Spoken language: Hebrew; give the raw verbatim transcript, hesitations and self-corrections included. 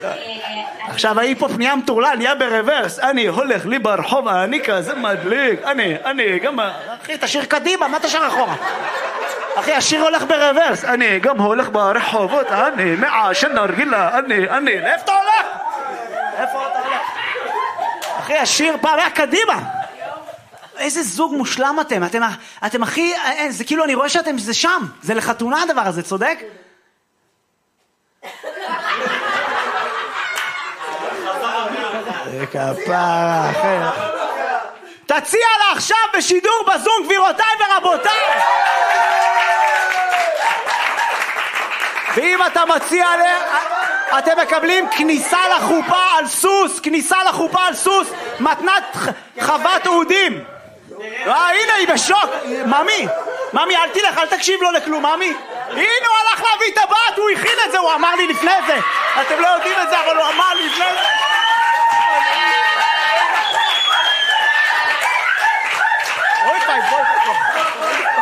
עכשיו ההיפו פנייה מטורלל, נהיה ברוורס. אני הולך לי ברחוב, אני כזה מדליק. אני, אני גם... אחי, תשאיר קדימה, מה תשאיר אחורה? אחי, השיר הולך ברוורס. אני גם הולך ברחובות, אני מעשן נרגילה, אני, אני... לאיפה אתה הולך? איפה אתה הולך? אחי, השיר פעם היה קדימה. איזה זוג מושלם אתם. אתם, אתם הכי... זה כאילו, אני רואה שאתם... זה שם. זה לחתונה הדבר הזה, צודק? כפרה, אחי. תציע לה עכשיו בשידור בזום, גבירותיי ורבותיי. ואם אתה מציע לה, אתם מקבלים כניסה לחופה על סוס, כניסה לחופה על סוס, מתנת חוות אודים. אה, הנה, היא בשוק. ממי, ממי, אל תלך, אל תקשיב לו לכלום, ממי. הנה, הוא הלך להביא את הבת, הוא הכין את זה, הוא אמר לי לפני זה. אתם לא יודעים את זה, אבל הוא אמר לי לפני זה. אוי, ביי, בואי, בואי.